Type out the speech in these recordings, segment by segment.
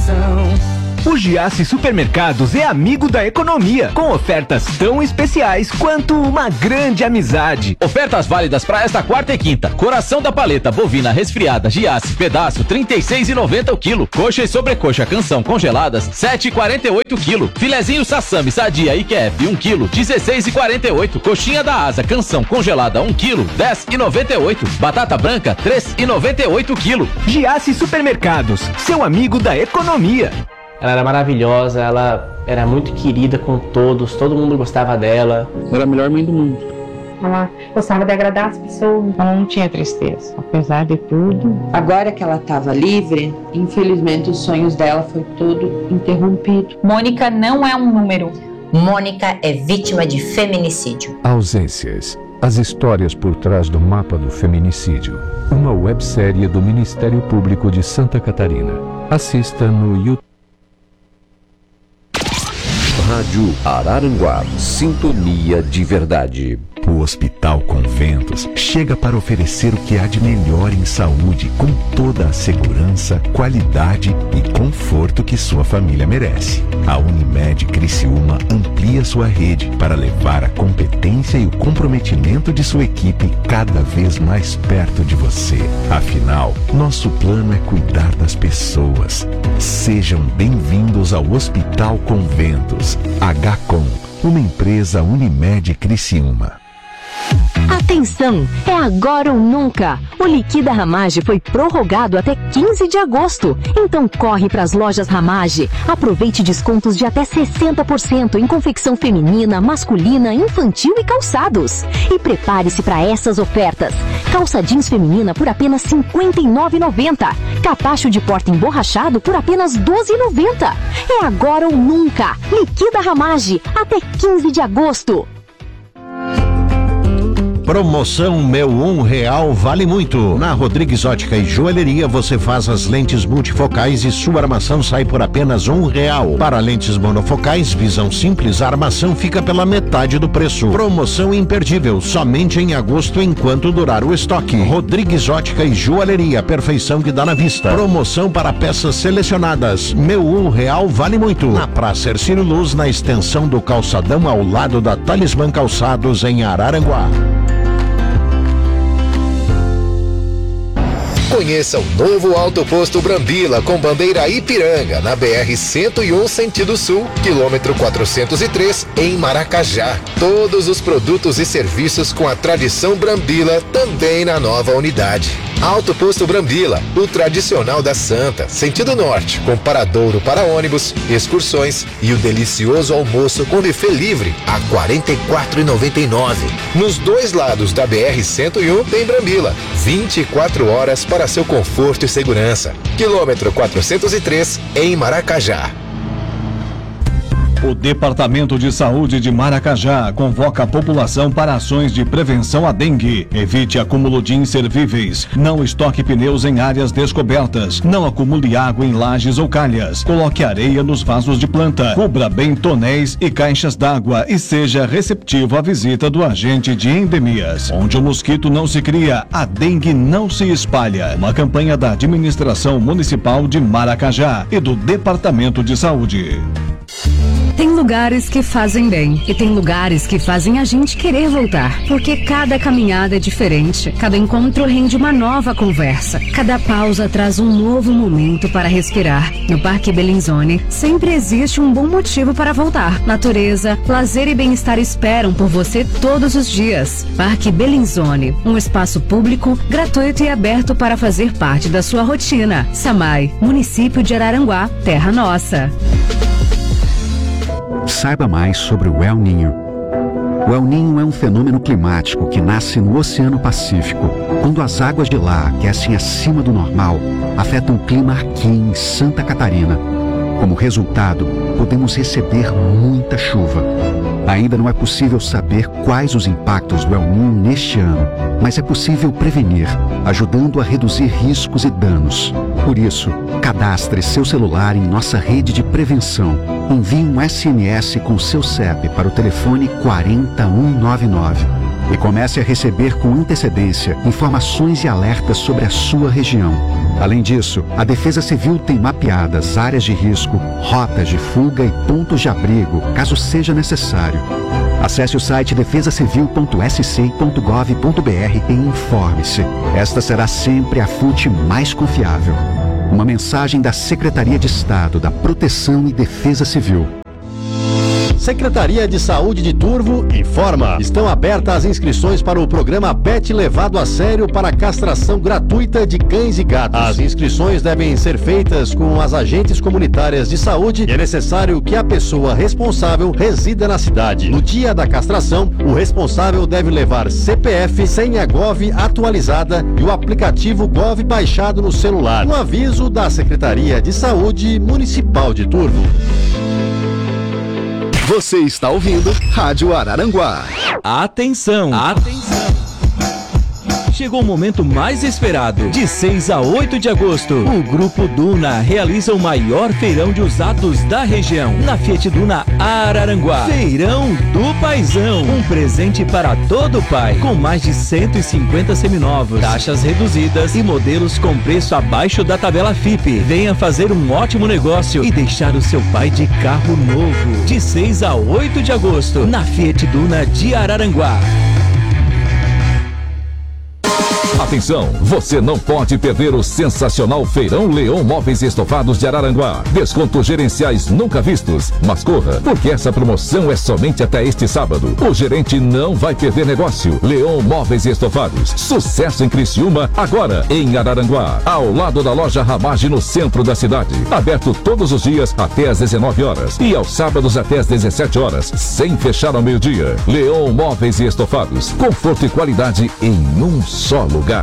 coração. O Giasse Supermercados é amigo da economia, com ofertas tão especiais quanto uma grande amizade. Ofertas válidas para esta quarta e quinta. Coração da paleta bovina resfriada Giasse, pedaço R$ 36,90 o quilo. Coxa e sobrecoxa canção congeladas R$ 7,48 o quilo. Filezinho sassami sadia IQF 1 quilo R$ 16,48. Coxinha da asa canção congelada 1 quilo R$ 10,98. Batata branca R$ 3,98 o quilo. Giasse Supermercados, seu amigo da economia. Ela era maravilhosa, ela era muito querida com todos, todo mundo gostava dela. Era a melhor mãe do mundo. Ela gostava de agradar as pessoas. Ela não tinha tristeza, apesar de tudo. Agora que ela estava livre, infelizmente os sonhos dela foi tudo interrompido. Mônica não é um número. Mônica é vítima de feminicídio. Ausências. As histórias por trás do mapa do feminicídio. Uma websérie do Ministério Público de Santa Catarina. Assista no YouTube. Rádio Araranguá, sintonia de verdade. O Hospital Conventos chega para oferecer o que há de melhor em saúde, com toda a segurança, qualidade e conforto que sua família merece. A Unimed Criciúma amplia sua rede para levar a competência e o comprometimento de sua equipe cada vez mais perto de você. Afinal, nosso plano é cuidar das pessoas. Sejam bem-vindos ao Hospital Conventos. HCOM, uma empresa Unimed Criciúma. Atenção, é agora ou nunca. O Liquida Ramage foi prorrogado até 15 de agosto. Então corre para as lojas Ramage. Aproveite descontos de até 60% em confecção feminina, masculina, infantil e calçados. E prepare-se para essas ofertas. Calça jeans feminina por apenas R$ 59,90. Capacho de porta emborrachado por apenas R$ 12,90. É agora ou nunca. Liquida Ramage até 15 de agosto. Promoção Meu R$1 vale muito. Na Rodrigues Ótica e Joalheria você faz as lentes multifocais e sua armação sai por apenas R$1. Para lentes monofocais, visão simples, a armação fica pela metade do preço. Promoção imperdível, somente em agosto enquanto durar o estoque. Rodrigues Ótica e Joalheria, perfeição que dá na vista. Promoção para peças selecionadas. Meu R$1 vale muito. Na Praça Hercílio Luz, na extensão do calçadão ao lado da Talismã Calçados em Araranguá. Conheça o novo Alto Posto Brambila com bandeira Ipiranga, na BR-101 sentido sul, quilômetro 403, em Maracajá. Todos os produtos e serviços com a tradição Brambila também na nova unidade. Alto Posto Brambila, o tradicional da Santa, sentido norte, com paradouro para ônibus, excursões e o delicioso almoço com buffet livre a R$ 44,99. Nos dois lados da BR-101 tem Brambila, 24 horas para seu conforto e segurança. Quilômetro 403, em Maracajá. O Departamento de Saúde de Maracajá convoca a população para ações de prevenção à dengue. Evite acúmulo de inservíveis. Não estoque pneus em áreas descobertas. Não acumule água em lajes ou calhas. Coloque areia nos vasos de planta. Cubra bem tonéis e caixas d'água e seja receptivo à visita do agente de endemias. Onde o mosquito não se cria, a dengue não se espalha. Uma campanha da Administração Municipal de Maracajá e do Departamento de Saúde. Tem lugares que fazem bem e tem lugares que fazem a gente querer voltar, porque cada caminhada é diferente, cada encontro rende uma nova conversa, cada pausa traz um novo momento para respirar. No Parque Bellinzone sempre existe um bom motivo para voltar. Natureza, lazer e bem-estar esperam por você todos os dias. Parque Bellinzone, um espaço público, gratuito e aberto para fazer parte da sua rotina. Samai, município de Araranguá, terra nossa. Saiba mais sobre o El Niño. O El Niño é um fenômeno climático que nasce no Oceano Pacífico. Quando as águas de lá aquecem acima do normal, afetam o clima aqui em Santa Catarina. Como resultado, podemos receber muita chuva. Ainda não é possível saber quais os impactos do El Niño neste ano, mas é possível prevenir, ajudando a reduzir riscos e danos. Por isso, cadastre seu celular em nossa rede de prevenção. Envie um SMS com seu CEP para o telefone 40199. e comece a receber com antecedência informações e alertas sobre a sua região. Além disso, a Defesa Civil tem mapeadas áreas de risco, rotas de fuga e pontos de abrigo, caso seja necessário. Acesse o site defesacivil.sc.gov.br e informe-se. Esta será sempre a fonte mais confiável. Uma mensagem da Secretaria de Estado da Proteção e Defesa Civil. Secretaria de Saúde de Turvo informa. Estão abertas as inscrições para o programa PET Levado a Sério para castração gratuita de cães e gatos. As inscrições devem ser feitas com as agentes comunitárias de saúde e é necessário que a pessoa responsável resida na cidade. No dia da castração, o responsável deve levar CPF, senha Gov atualizada e o aplicativo Gov baixado no celular. Um aviso da Secretaria de Saúde Municipal de Turvo. Você está ouvindo Rádio Araranguá. Atenção! Atenção! Chegou o momento mais esperado. De 6 a 8 de agosto, o Grupo Duna realiza o maior feirão de usados da região, na Fiat Duna Araranguá. Feirão do Paizão. Um presente para todo pai, com mais de 150 seminovos, taxas reduzidas e modelos com preço abaixo da tabela FIPE. Venha fazer um ótimo negócio e deixar o seu pai de carro novo. De 6 a 8 de agosto, na Fiat Duna de Araranguá. Atenção, você não pode perder o sensacional Feirão Leão Móveis e Estofados de Araranguá. Descontos gerenciais nunca vistos. Mas corra, porque essa promoção é somente até este sábado. O gerente não vai perder negócio. Leão Móveis e Estofados. Sucesso em Criciúma, agora em Araranguá. Ao lado da loja Ramage, no centro da cidade. Aberto todos os dias até às 19 horas. E aos sábados até às 17 horas. Sem fechar ao meio-dia. Leão Móveis e Estofados. Conforto e qualidade em um só lugar.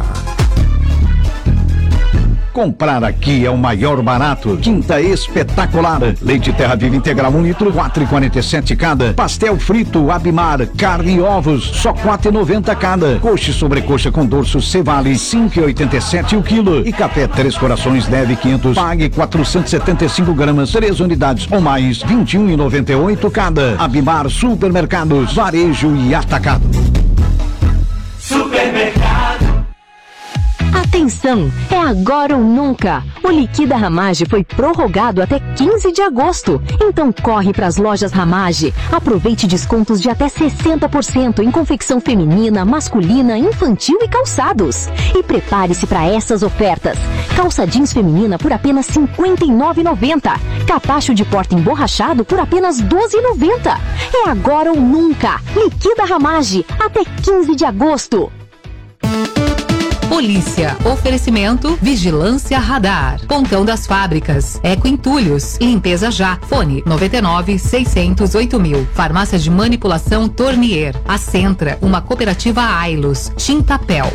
Comprar aqui é o maior barato. Quinta espetacular. Leite Terra Viva integral 1 litro, 4,47 cada. Pastel frito Abimar, carne e ovos, só 4,90 cada. Coxa e sobrecoxa com dorso Cevale, 5,87 o quilo. E café Três Corações leve 500, pague 475 gramas, 3 unidades ou mais, 21,98 cada. Abimar Supermercados, varejo e atacado. Supermercado. Atenção, é agora ou nunca. O Liquida Ramage foi prorrogado até 15 de agosto. Então corre para as lojas Ramage. Aproveite descontos de até 60% em confecção feminina, masculina, infantil e calçados. E prepare-se para essas ofertas. Calça jeans feminina por apenas R$ 59,90. Capacho de porta emborrachado por apenas R$ 12,90. É agora ou nunca. Liquida Ramage até 15 de agosto. Polícia, oferecimento, vigilância radar, Pontão das Fábricas, Eco Entulhos, Limpeza Já, Fone 99-608.000, Farmácia de Manipulação Tornier, a Centra, uma cooperativa Ailos, Tintapel.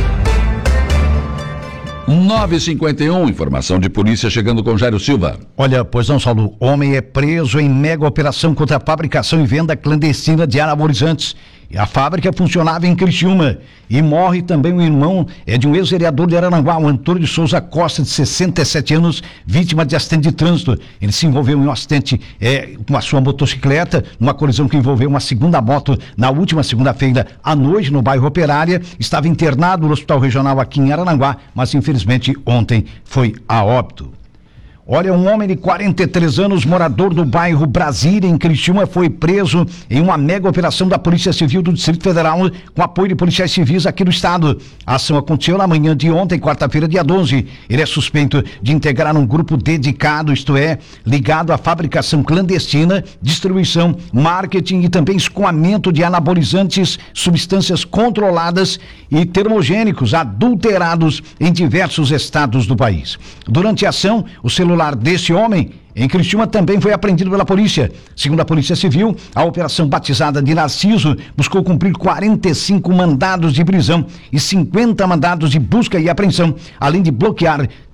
9h51, informação de polícia chegando com Jairo Silva. Olha, pois não, Saulo, homem é preso em mega operação contra a fabricação e venda clandestina de anabolizantes. E a fábrica funcionava em Criciúma. E morre também o irmão de um ex-vereador de Araranguá, o Antônio de Souza Costa, de 67 anos, vítima de acidente de trânsito. Ele se envolveu em um acidente com a sua motocicleta, numa colisão que envolveu uma segunda moto na última segunda-feira à noite, no bairro Operária. Estava internado no hospital regional aqui em Araranguá, mas infelizmente ontem foi a óbito. Olha, um homem de 43 anos, morador do bairro Brasília, em Criciúma, foi preso em uma mega operação da Polícia Civil do Distrito Federal, com apoio de policiais civis aqui do estado. A ação aconteceu na manhã de ontem, quarta-feira, dia 12. Ele é suspeito de integrar um grupo dedicado, isto é, ligado à fabricação clandestina, distribuição, marketing e também escoamento de anabolizantes, substâncias controladas e termogênicos adulterados em diversos estados do país. Durante a ação, o celular desse homem em Criciúma também foi apreendido pela polícia. Segundo a Polícia Civil, a operação batizada de Narciso buscou cumprir 45 mandados de prisão e 50 mandados de busca e apreensão, além de bloquear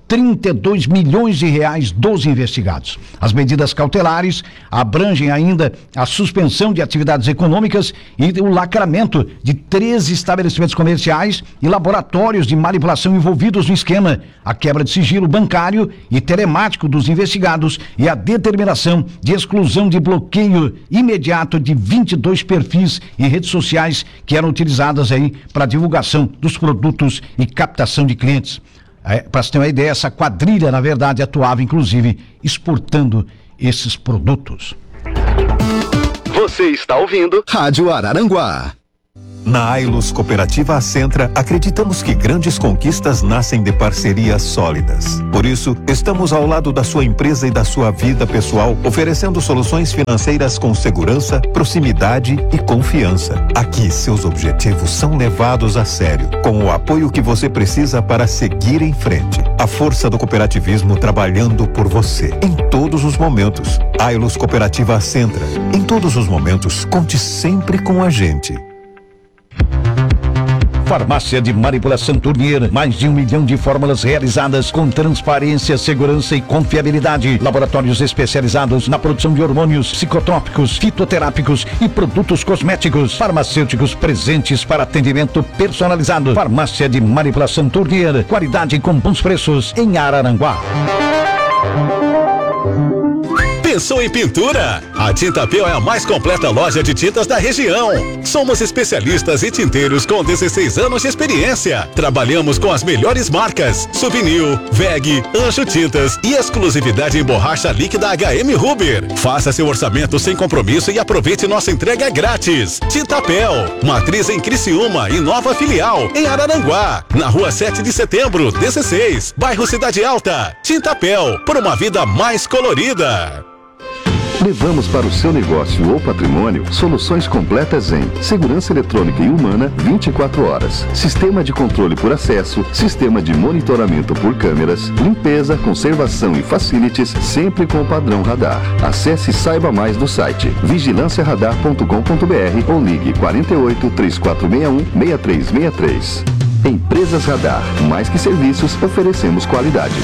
32 milhões de reais dos investigados. As medidas cautelares abrangem ainda a suspensão de atividades econômicas e o lacramento de 13 estabelecimentos comerciais e laboratórios de manipulação envolvidos no esquema, a quebra de sigilo bancário e telemático dos investigados e a determinação de exclusão de bloqueio imediato de 22 perfis em redes sociais que eram utilizadas aí para divulgação dos produtos e captação de clientes. Para você ter uma ideia, essa quadrilha, na verdade, atuava inclusive exportando esses produtos. Você está ouvindo Rádio Araranguá. Na Ailus Cooperativa Acentra, acreditamos que grandes conquistas nascem de parcerias sólidas. Por isso, estamos ao lado da sua empresa e da sua vida pessoal, oferecendo soluções financeiras com segurança, proximidade e confiança. Aqui, seus objetivos são levados a sério, com o apoio que você precisa para seguir em frente. A força do cooperativismo trabalhando por você, em todos os momentos. Ailus Cooperativa Acentra. Em todos os momentos, conte sempre com a gente. Farmácia de Manipulação Tournier, mais de 1 milhão de fórmulas realizadas com transparência, segurança e confiabilidade. Laboratórios especializados na produção de hormônios, psicotrópicos, fitoterápicos e produtos cosméticos. Farmacêuticos presentes para atendimento personalizado. Farmácia de Manipulação Tournier, qualidade com bons preços em Araranguá. Pensou em pintura? A Tintapel é a mais completa loja de tintas da região. Somos especialistas em tinteiros com 16 anos de experiência. Trabalhamos com as melhores marcas: Souvenir, VEG, Anjo Tintas e exclusividade em borracha líquida HM Ruber. Faça seu orçamento sem compromisso e aproveite nossa entrega grátis. Tintapel, matriz em Criciúma e nova filial em Araranguá, na rua 7 de setembro, 16, bairro Cidade Alta. Tintapel, por uma vida mais colorida. Levamos para o seu negócio ou patrimônio soluções completas em segurança eletrônica e humana 24 horas, sistema de controle por acesso, sistema de monitoramento por câmeras, limpeza, conservação e facilities, sempre com o padrão radar. Acesse e saiba mais do site vigilanciaradar.com.br ou ligue 48 3461 6363. Empresas Radar, mais que serviços, oferecemos qualidade.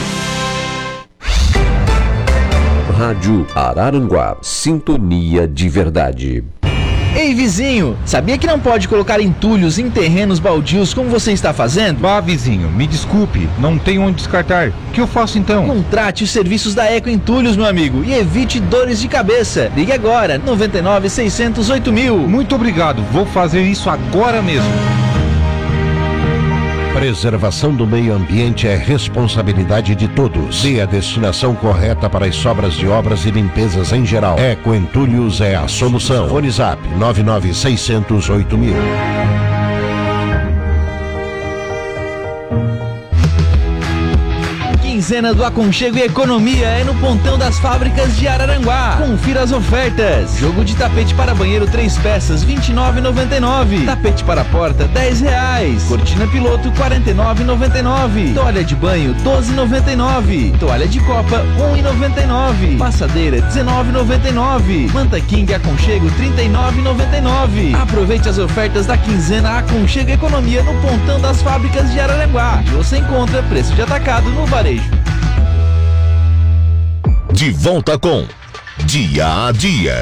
Rádio Araranguá, sintonia de verdade. Ei, vizinho, sabia que não pode colocar entulhos em terrenos baldios como você está fazendo? Vizinho, me desculpe, não tenho onde descartar. O que eu faço então? Contrate os serviços da Eco Entulhos, meu amigo, e evite dores de cabeça. Ligue agora, 99 608 mil. Muito obrigado, vou fazer isso agora mesmo. Preservação do meio ambiente é responsabilidade de todos. Dê a destinação correta para as sobras de obras e limpezas em geral. Eco Entulhos é a solução. Fone Zap 99 608 mil. Quinzena do Aconchego e Economia é no Pontão das Fábricas de Araranguá. Confira as ofertas. Jogo de tapete para banheiro 3 peças, R$ 29,99. Tapete para porta, R$ 10. Cortina piloto, R$ 49,99. Toalha de banho, R$ 12,99. Toalha de copa, R$ 1,99. Passadeira, R$ 19,99. Manta King Aconchego, R$ 39,99. Aproveite as ofertas da quinzena Aconchego e Economia no Pontão das Fábricas de Araranguá. E você encontra preço de atacado no varejo. De volta com Dia a Dia.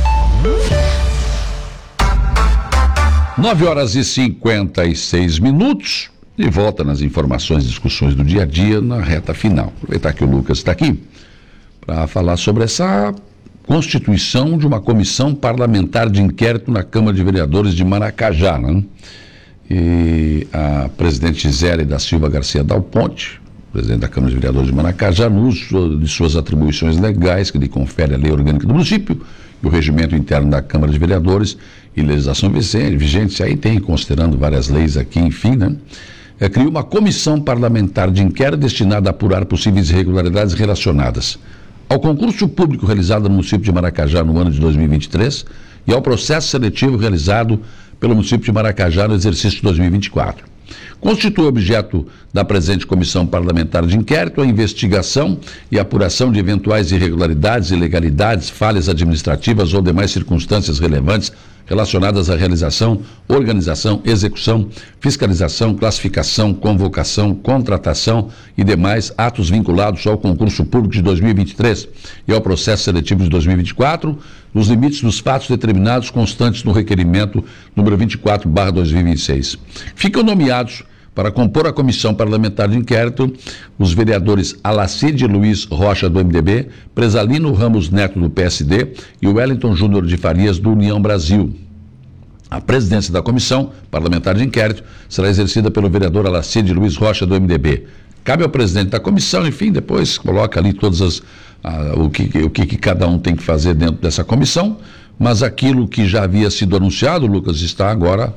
9h56. De volta nas informações e discussões do dia a dia na reta final. Aproveitar que o Lucas está aqui para falar sobre essa constituição de uma comissão parlamentar de inquérito na Câmara de Vereadores de Maracajá, né? E a presidente Gisele da Silva Garcia Dal Ponte, presidente da Câmara de Vereadores de Maracajá, no uso de suas atribuições legais que lhe confere a lei orgânica do município e o regimento interno da Câmara de Vereadores e legislação vigente, aí tem, considerando várias leis aqui, enfim, né? Criou uma comissão parlamentar de inquérito destinada a apurar possíveis irregularidades relacionadas ao concurso público realizado no município de Maracajá no ano de 2023 e ao processo seletivo realizado pelo município de Maracajá no exercício de 2024. Constitui objeto da presente comissão parlamentar de inquérito a investigação e apuração de eventuais irregularidades, ilegalidades, falhas administrativas ou demais circunstâncias relevantes relacionadas à realização, organização, execução, fiscalização, classificação, convocação, contratação e demais atos vinculados ao concurso público de 2023 e ao processo seletivo de 2024, nos limites dos fatos determinados constantes no requerimento número 24/2026. Ficam nomeados para compor a comissão parlamentar de inquérito os vereadores Alacide Luiz Rocha, do MDB, Presalino Ramos Neto, do PSD e Wellington Júnior de Farias, do União Brasil. A presidência da comissão parlamentar de inquérito será exercida pelo vereador Alacide Luiz Rocha, do MDB. Cabe ao presidente da comissão, enfim, depois coloca ali todas o que cada um tem que fazer dentro dessa comissão, mas aquilo que já havia sido anunciado, Lucas, está agora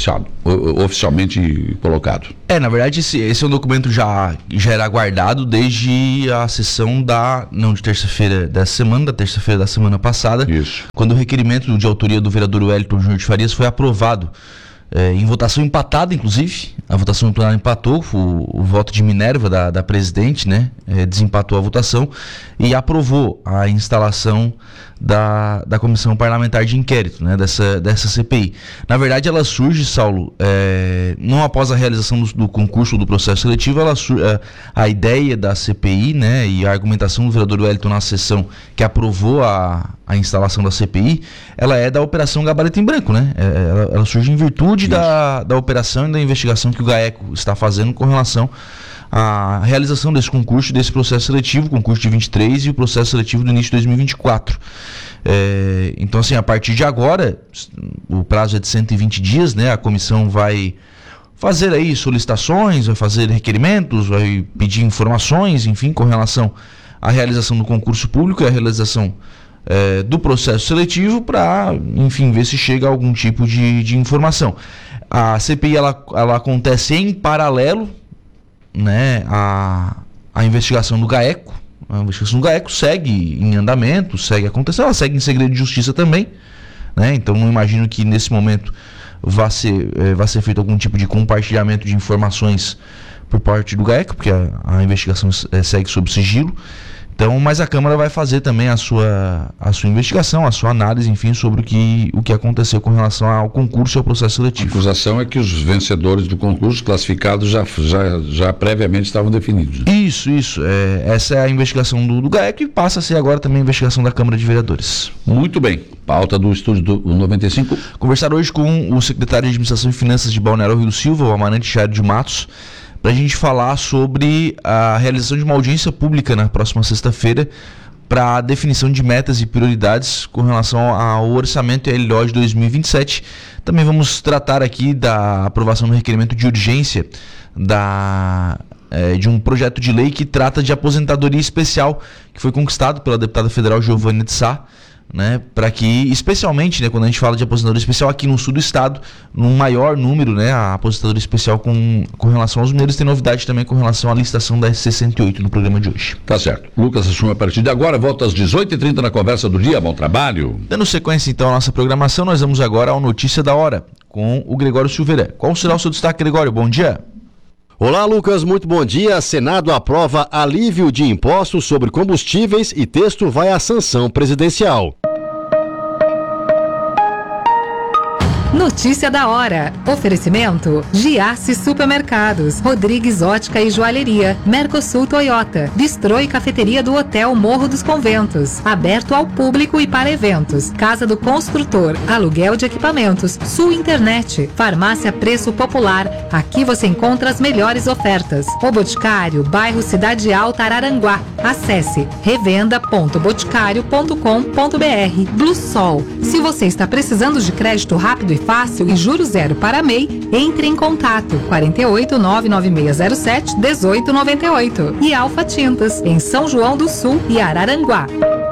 oficialmente colocado. Na verdade, esse é um documento já era aguardado desde a sessão de terça-feira dessa semana, da terça-feira da semana passada. Isso. Quando o requerimento de autoria do vereador Wellington Júnior de Farias foi aprovado. Em votação empatada, inclusive, a votação no plenário empatou, o voto de Minerva, da presidente, né, desempatou a votação e aprovou a instalação da comissão parlamentar de inquérito, né, dessa CPI. Na verdade, ela surge, Saulo, não após a realização do concurso do processo seletivo, a ideia da CPI, né, e a argumentação do vereador Wellington na sessão que aprovou a instalação da CPI, ela é da Operação Gabarito em Branco, né? Ela surge em virtude da operação e da investigação que o GAECO está fazendo com relação à realização desse concurso, desse processo seletivo, o concurso de 23 e o processo seletivo do início de 2024. Então, assim, a partir de agora, o prazo é de 120 dias, né? A comissão vai fazer aí solicitações, vai fazer requerimentos, vai pedir informações, enfim, com relação à realização do concurso público e à realização do processo seletivo para, enfim, ver se chega a algum tipo de informação. A CPI ela acontece em paralelo, né, a investigação do GAECO. A investigação do GAECO segue em andamento, segue acontecendo, ela segue em segredo de justiça também, né? Então não imagino que nesse momento vá ser feito algum tipo de compartilhamento de informações por parte do GAECO, porque a investigação segue sob sigilo. Então, mas a Câmara vai fazer também a sua investigação, a sua análise, enfim, sobre o que aconteceu com relação ao concurso e ao processo seletivo. A acusação é que os vencedores do concurso classificados já previamente estavam definidos. Isso. Essa é a investigação do GAECO e passa a ser agora também a investigação da Câmara de Vereadores. Muito bem. Pauta do estúdio do 95. Conversar hoje com o secretário de Administração e Finanças de Balneário Rio do Silva, o Amarante Chiari de Matos, para a gente falar sobre a realização de uma audiência pública na próxima sexta-feira para a definição de metas e prioridades com relação ao orçamento e a LO de 2027. Também vamos tratar aqui da aprovação do requerimento de urgência de um projeto de lei que trata de aposentadoria especial, que foi conquistado pela deputada federal Giovânia de Sá, né, para que, especialmente, né, quando a gente fala de aposentadoria especial aqui no sul do estado, num maior número, né, a aposentadoria especial com relação aos mineiros, tem novidade também com relação à licitação da S68 no programa de hoje. Tá certo. Lucas assume a partir de agora, volta às 18h30 na Conversa do Dia. Bom trabalho. Dando sequência então à nossa programação, nós vamos agora ao Notícia da Hora, com o Gregório Silveira. Qual será o seu destaque, Gregório? Bom dia. Olá, Lucas, muito bom dia. Senado aprova alívio de impostos sobre combustíveis e texto vai à sanção presidencial. Notícia da hora. Oferecimento: Giasse Supermercados, Rodrigues Ótica e Joalheria, Mercosul Toyota, Bistrô e Cafeteria do Hotel Morro dos Conventos, aberto ao público e para eventos, Casa do Construtor, aluguel de equipamentos, Sul Internet, Farmácia Preço Popular. Aqui você encontra as melhores ofertas. O Boticário, bairro Cidade Alta, Araranguá. Acesse revenda.boticário.com.br. Blue Sol. Se você está precisando de crédito rápido e fácil e juros zero para MEI, entre em contato 48 99607 1898 e Alfa Tintas em São João do Sul e Araranguá.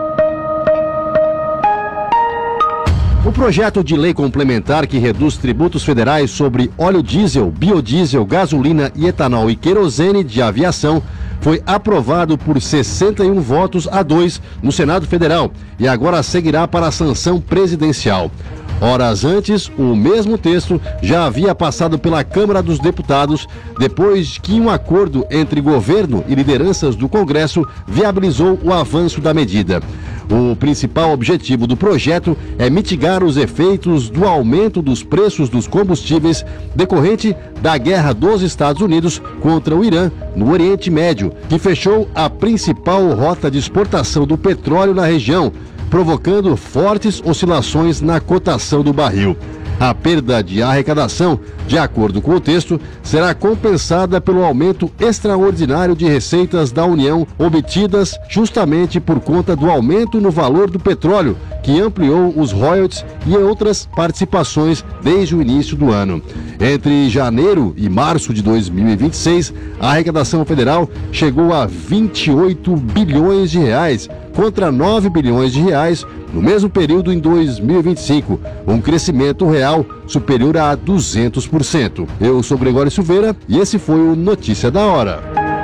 O projeto de lei complementar que reduz tributos federais sobre óleo diesel, biodiesel, gasolina e etanol e querosene de aviação foi aprovado por 61 votos a 2 no Senado Federal e agora seguirá para a sanção presidencial. Horas antes, o mesmo texto já havia passado pela Câmara dos Deputados, depois que um acordo entre governo e lideranças do Congresso viabilizou o avanço da medida. O principal objetivo do projeto é mitigar os efeitos do aumento dos preços dos combustíveis decorrente da guerra dos Estados Unidos contra o Irã no Oriente Médio, que fechou a principal rota de exportação do petróleo na região, provocando fortes oscilações na cotação do barril. A perda de arrecadação, de acordo com o texto, será compensada pelo aumento extraordinário de receitas da União obtidas justamente por conta do aumento no valor do petróleo, que ampliou os royalties e outras participações desde o início do ano. Entre janeiro e março de 2026, a arrecadação federal chegou a 28 bilhões de reais, contra 9 bilhões de reais no mesmo período em 2025, um crescimento real superior a 200%. Eu sou Gregório Silveira e esse foi o Notícia da Hora.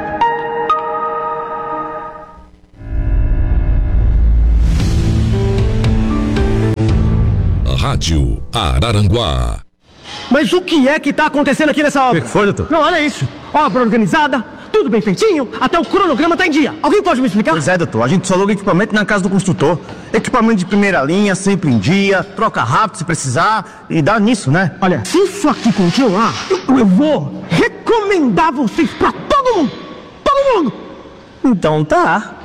Rádio Araranguá. Mas o que é que tá acontecendo aqui nessa obra? O que foi, doutor? Não, olha isso. Obra organizada, tudo bem feitinho, até o cronograma tá em dia. Alguém pode me explicar? Pois é, doutor. A gente só aluga equipamento na casa do construtor. Equipamento de primeira linha, sempre em dia, troca rápido se precisar e dá nisso, né? Olha, se isso aqui continuar, eu vou recomendar vocês pra todo mundo. Todo mundo. Então tá.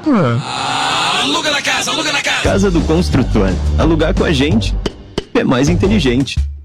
Aluga na casa, aluga na casa. Casa do Construtor. Alugar com a gente é mais inteligente.